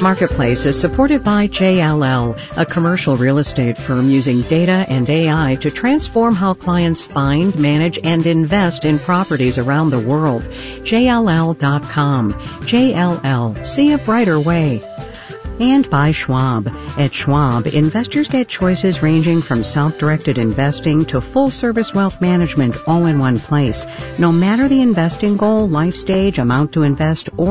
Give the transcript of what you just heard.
Marketplace is supported by JLL, a commercial real estate firm using data and AI to transform how clients find, manage, and invest in properties around the world. JLL.com. JLL. See a brighter way. And by Schwab. At Schwab, investors get choices ranging from self-directed investing to full-service wealth management all in one place. No matter the investing goal, life stage, amount to invest, or